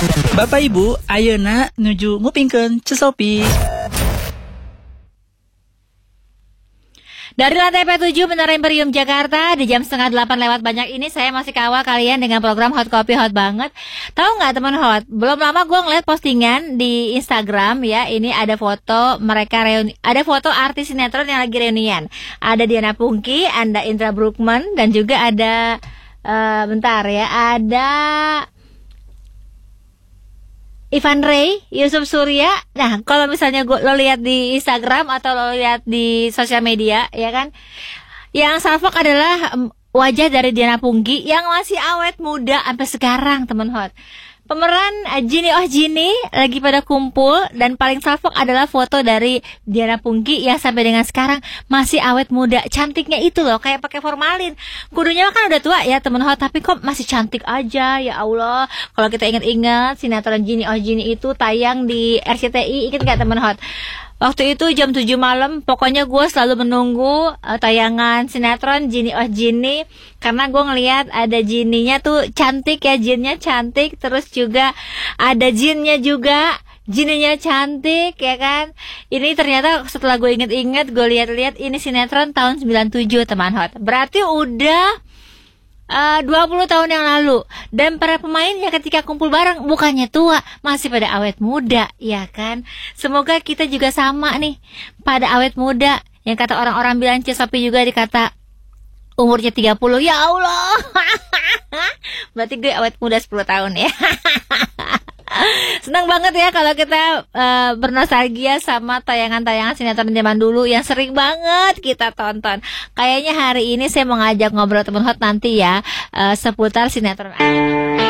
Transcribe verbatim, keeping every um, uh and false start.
Bapak Ibu, ayeuna nuju ngupingkeun Cesopi. Dari lantai P tujuh Menara Imperium Jakarta di jam setengah delapan lewat banyak ini saya masih kawal kalian dengan program Hot Kopi Hot banget. Tahu nggak teman Hot? Belum lama gue ngeliat postingan di Instagram ya. Ini ada foto mereka reuni, ada foto artis sinetron yang lagi reunian. Ada Diana Pungky, ada Indra Bruggman dan juga ada uh, bentar ya, ada Ivan Ray, Yusuf Surya. Nah, kalau misalnya gua, lo lihat di Instagram atau lo lihat di sosial media, ya kan, yang salfok adalah um, wajah dari Diana Pungky yang masih awet muda sampai sekarang, teman Hot. Pemeran uh, Jini Oh Jini lagi pada kumpul dan paling salfok adalah foto dari Diana Pungky yang sampai dengan sekarang masih awet muda. Cantiknya itu loh, kayak pakai formalin. Kudunya kan udah tua ya teman Hot, tapi kok masih cantik aja, ya Allah. Kalau kita ingat-ingat sinetron Jini Oh Jini itu tayang di R C T I, ingat gak teman Hot? Waktu itu jam tujuh malam, pokoknya gue selalu menunggu uh, tayangan sinetron Jini Oh Jini. Karena gue ngelihat ada Jininya tuh cantik ya, Jinnya cantik. Terus juga ada Jinnya juga, Jininya cantik ya kan. Ini ternyata setelah gue inget-inget, gue lihat-lihat ini sinetron tahun sembilan puluh tujuh teman Hot. Berarti udah Uh, dua puluh tahun yang lalu. Dan para pemainnya ketika kumpul bareng bukannya tua, masih pada awet muda, ya kan? Semoga kita juga sama nih, pada awet muda. Yang kata orang-orang bilang Cesopi juga dikata umurnya tiga puluh. Ya Allah. Berarti gue awet muda sepuluh tahun ya. Senang banget ya kalau kita uh, bernostalgia sama tayangan-tayangan sinetron zaman dulu yang sering banget kita tonton. Kayaknya hari ini saya mau ngajak ngobrol teman Hot nanti ya uh, seputar sinetron.